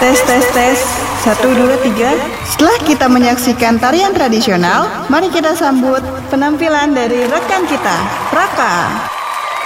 Tes, tes, tes. 1, 2, 3. Setelah kita menyaksikan tarian tradisional, mari kita sambut penampilan dari rekan kita, Raka.